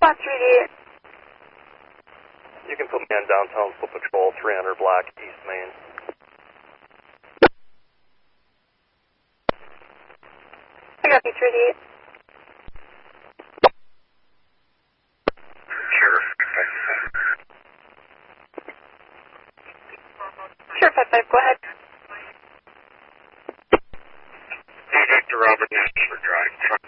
Spot 3D. You can put me on downtown foot patrol, 300 block, East Main. I got you, 3D. Sure, 5-5, go ahead. Victor Robert National Drive, truck